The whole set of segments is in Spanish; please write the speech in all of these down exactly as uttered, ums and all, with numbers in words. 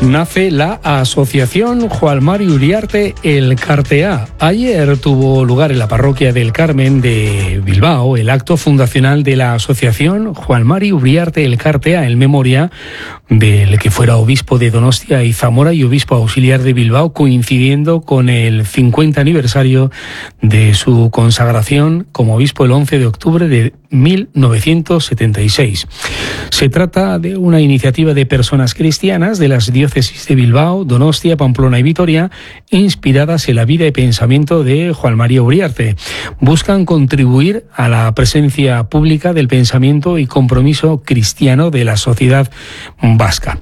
Nace la Asociación Juan Mari Uriarte Elkartea. Ayer tuvo lugar en la parroquia del Carmen de Bilbao el acto fundacional de la Asociación Juan Mari Uriarte Elkartea en memoria del que fuera obispo de Donostia y Zamora y obispo auxiliar de Bilbao, coincidiendo con el cincuenta aniversario de su consagración como obispo el once de octubre de mil novecientos setenta y seis. Se trata de una iniciativa de personas cristianas de las diócesis de Bilbao, Donostia, Pamplona y Vitoria, inspiradas en la vida y pensamiento de Juan María Uriarte. Buscan contribuir a la presencia pública del pensamiento y compromiso cristiano de la sociedad vasca.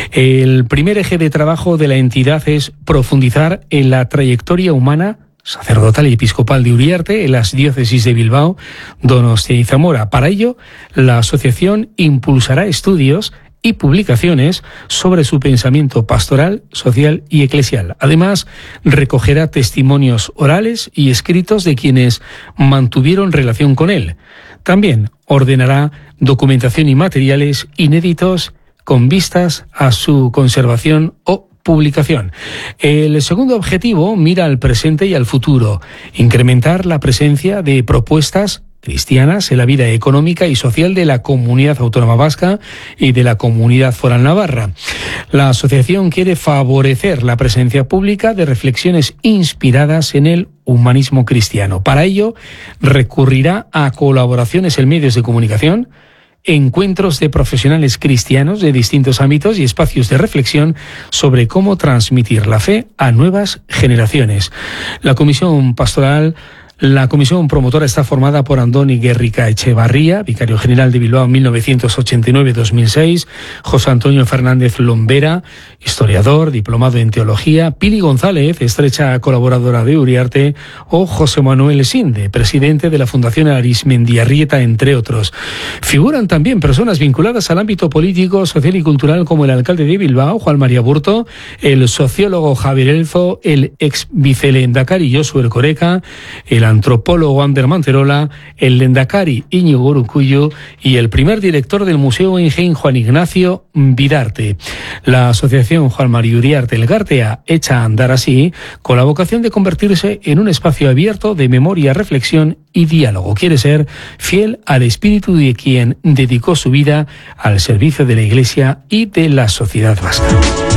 El primer eje de trabajo de la entidad es profundizar en la trayectoria humana sacerdotal y episcopal de Uriarte en las diócesis de Bilbao, Donostia y Zamora. Para ello, la asociación impulsará estudios y publicaciones sobre su pensamiento pastoral, social y eclesial. Además, recogerá testimonios orales y escritos de quienes mantuvieron relación con él. También ordenará documentación y materiales inéditos con vistas a su conservación o publicación. El segundo objetivo mira al presente y al futuro, incrementar la presencia de propuestas cristianas en la vida económica y social de la comunidad autónoma vasca y de la comunidad foral navarra. La asociación quiere favorecer la presencia pública de reflexiones inspiradas en el humanismo cristiano. Para ello, recurrirá a colaboraciones en medios de comunicación, encuentros de profesionales cristianos de distintos ámbitos y espacios de reflexión sobre cómo transmitir la fe a nuevas generaciones. La Comisión Pastoral La comisión promotora está formada por Andoni Guerrica Echevarría, vicario general de Bilbao mil novecientos ochenta y nueve a dos mil seis, José Antonio Fernández Lombera, historiador, diplomado en teología, Pili González, estrecha colaboradora de Uriarte, o José Manuel Sinde, presidente de la Fundación Arismendiarrieta, entre otros. Figuran también personas vinculadas al ámbito político, social y cultural como el alcalde de Bilbao, Juan María Burto, el sociólogo Javier Elzo, el ex vicelendakari Josu Erkoreka, el antropólogo Ander Manterola, el lendakari Íñigo Urkullu y el primer director del Museo Guggenheim, Juan Ignacio Bidarte. La asociación Juan Mari Uriarte Elkartea echa a andar así con la vocación de convertirse en un espacio abierto de memoria, reflexión y diálogo. Quiere ser fiel al espíritu de quien dedicó su vida al servicio de la Iglesia y de la sociedad vasca.